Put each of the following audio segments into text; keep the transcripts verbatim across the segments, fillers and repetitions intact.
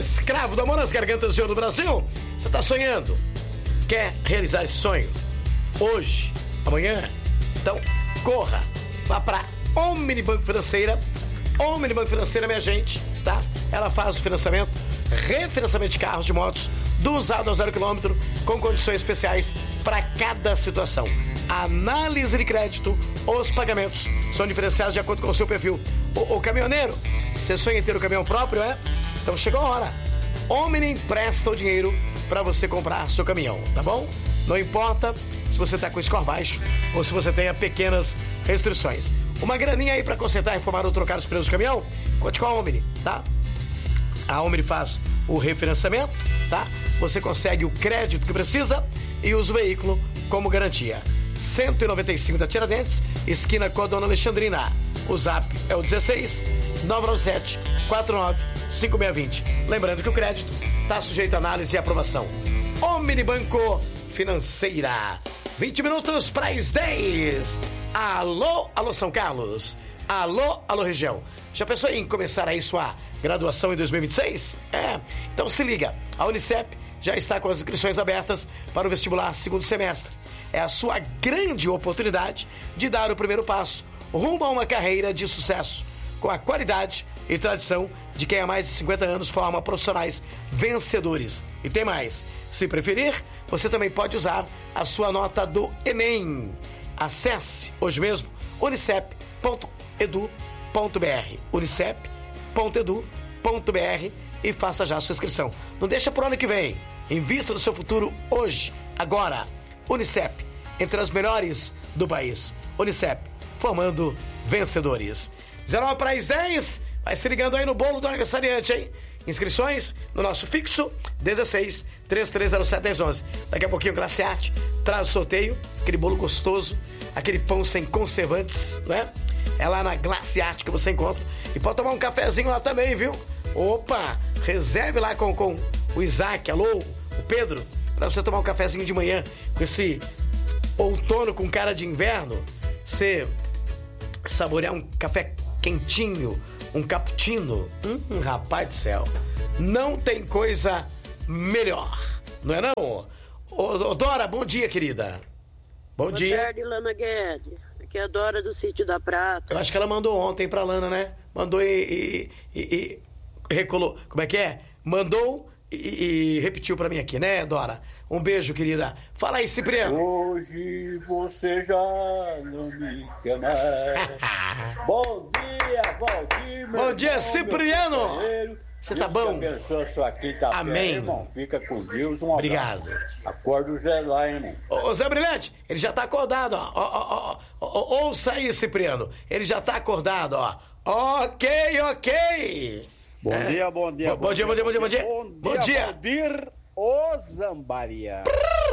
Escravo do amor nas gargantas de ouro do Brasil. Você tá sonhando? Quer realizar esse sonho? Hoje, amanhã? Então, corra. Vá pra Omnibanco Financeira. Omnibanco Financeira, minha gente, tá? Ela faz o financiamento, refinanciamento de carros, de motos, do usado ao zero quilômetro, com condições especiais para cada situação. Análise de crédito, os pagamentos são diferenciados de acordo com o seu perfil. O, o caminhoneiro, você sonha em ter o caminhão próprio, é? Então chegou a hora. Omni empresta o dinheiro para você comprar seu caminhão, tá bom? Não importa se você tá com score baixo ou se você tenha pequenas restrições. Uma graninha aí para consertar, reformar ou trocar os pneus do caminhão? Conte com a Omni, tá? A Omni faz o refinanciamento, tá? Você consegue o crédito que precisa e usa o veículo como garantia. cento e noventa e cinco da Tiradentes, esquina com a Dona Alexandrina. O zap é o dezesseis, nove nove sete, quatro nove cinco seis dois zero. Lembrando que o crédito está sujeito a análise e aprovação. Omnibanco Financeira. vinte minutos para as dez. Alô, alô São Carlos. Alô, alô região. Já pensou em começar aí sua graduação em dois mil e vinte e seis? É, então se liga. A Unicep já está com as inscrições abertas para o vestibular segundo semestre. É a sua grande oportunidade de dar o primeiro passo rumo a uma carreira de sucesso, com a qualidade e tradição de quem há mais de cinquenta anos forma profissionais vencedores. E tem mais, se preferir, você também pode usar a sua nota do Enem. Acesse hoje mesmo unicep ponto edu ponto br, unicep ponto edu ponto br e faça já a sua inscrição. Não deixa pro ano que vem, invista no seu futuro hoje, agora. Unicep, entre as melhores do país. Unicep, formando vencedores. dezenove para as dez, vai se ligando aí no bolo do aniversariante, hein? Inscrições no nosso fixo, dezesseis, três três zero sete, dez onze. Daqui a pouquinho, Classe Arte traz o sorteio, aquele bolo gostoso, aquele pão sem conservantes, né? É lá na Classe Arte que você encontra. E pode tomar um cafezinho lá também, viu? Opa, reserve lá com, com o Isaac, alô, o Pedro, pra você tomar um cafezinho de manhã com esse outono com cara de inverno. Você saborear um café quentinho, um cappuccino. Hum, rapaz do céu, não tem coisa melhor, não é não? Ô, ô Dora, bom dia, querida. Bom Boa dia. Boa tarde, Lana Guedes. Aqui é a Dora do Sítio da Prata. Eu acho que ela mandou ontem pra Lana, né? Mandou e... e, e, e recolou. Como é que é? Mandou e, e repetiu pra mim aqui, né, Dora? Um beijo, querida. Fala aí, Cipriano. Hoje você já não me quer mais. Bom dia, Valdir, meu Bom dia, irmão, Cipriano. Você tá bom? Deus abençoe a sua quinta-feira, Amém. Irmão. Fica com Deus. Um Obrigado. Abraço. Acorda o Zé lá, irmão. Ô, ô, Zé Brilhante, ele já tá acordado, ó. Ó, ó, ó, ó. Ouça aí, Cipriano. Ele já tá acordado, ó. Ok, ok. Bom é. dia, bom dia. Bom, bom dia, bom dia, bom dia, bom dia. Bom dia, bom dia. Valdir Ozambaria.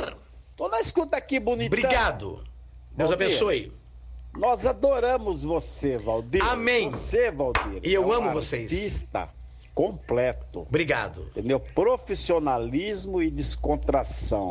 Tô na escuta aqui, bonitão. Obrigado. Deus Valdir, abençoe. Nós adoramos você, Valdir. Amém. Você, Valdir. E eu é um amo vocês. Artista completo. Obrigado. Entendeu? Profissionalismo e descontração.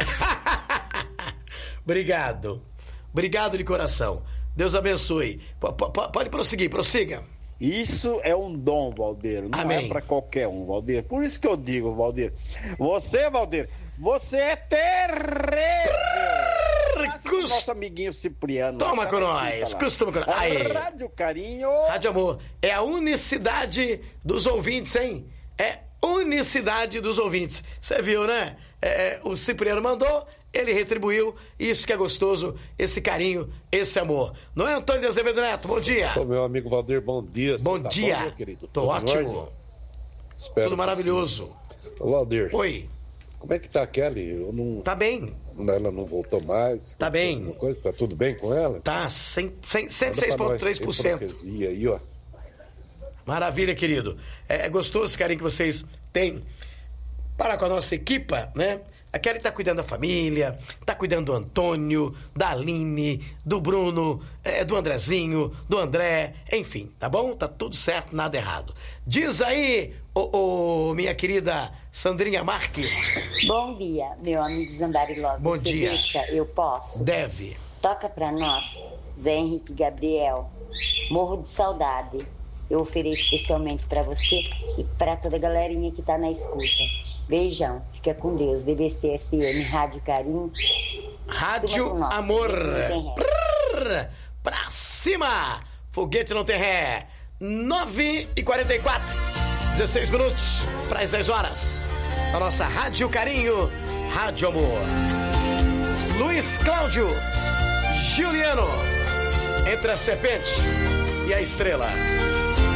Obrigado. Obrigado de coração. Deus abençoe. P- p- pode prosseguir, prossiga. Isso é um dom, Valdir. Não Amém. é pra qualquer um, Valdir. Por isso que eu digo, Valdir. Você, Valdir, você é terrível. Cus... Nosso amiguinho Cipriano. Toma Tá com na nós. escuta lá. Costuma com nós. Aê. Rádio Carinho. Rádio Amor. É a unicidade dos ouvintes, hein? É unicidade dos ouvintes. Você viu, né? É, o Cipriano mandou, ele retribuiu. Isso que é gostoso, esse carinho, esse amor. Não é, Antônio de Azevedo Neto? Bom dia. Ô, meu amigo Valdir, bom dia. Bom tá dia. Bom, meu querido? Tô Tudo ótimo. Espero Tudo maravilhoso. Ô, Valdir. Oi. Como é que tá a Kelly? Eu não... Tá bem. Ela não voltou mais? Tá bem. Coisa, tá tudo bem com ela? Tá, cento e seis vírgula três por cento. Aí, ó. Maravilha, querido. É, é gostoso esse carinho que vocês têm para com a nossa equipa, né? A Kelly tá cuidando da família, tá cuidando do Antônio, da Aline, do Bruno, é, do Andrezinho, do André, enfim, tá bom? Tá tudo certo, nada errado. Diz aí, ô, ô, minha querida Sandrinha Marques. Bom dia, meu amigo Zambari Love. Bom Você dia. deixa, eu posso? Deve. Toca pra nós, Zé Henrique Gabriel, Morro de Saudade. eu ofereço especialmente para você e para toda a galerinha que tá na escuta. Beijão, fica com Deus. D B C F M, Rádio Carinho. Rádio Amor. Prrr, pra cima! Foguete não tem ré. nove e quarenta e quatro. dezesseis minutos para as dez horas. A nossa Rádio Carinho, Rádio Amor. Luiz Cláudio Juliano. Entre a serpente e a estrela.